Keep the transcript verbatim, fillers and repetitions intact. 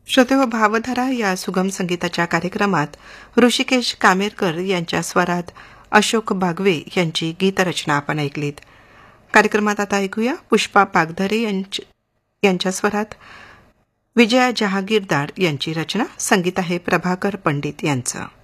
श्रोते भावधारा या सुगम संगीताच्या कार्यक्रमात ऋषिकेश कामेरकर यांच्या स्वरात अशोक बागवे यांची गीतरचना आपण ऐकलीत. कार्यक्रमात आता ऐकूया पुष्पा पागधरे यांच्या स्वरात विजया जहागीरदार यांची रचना. संगीत आहे प्रभाकर पंडित यांचं.